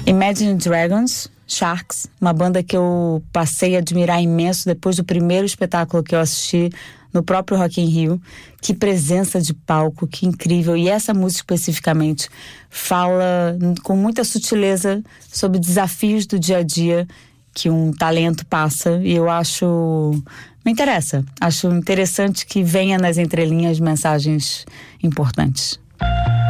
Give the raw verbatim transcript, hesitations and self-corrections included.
Imagine Dragons, Sharks, uma banda que eu passei a admirar imenso depois do primeiro espetáculo que eu assisti no próprio Rock in Rio. Que presença de palco, que incrível. E essa música especificamente fala com muita sutileza sobre desafios do dia a dia que um talento passa, e eu acho... me interessa. Acho interessante que venha nas entrelinhas mensagens importantes.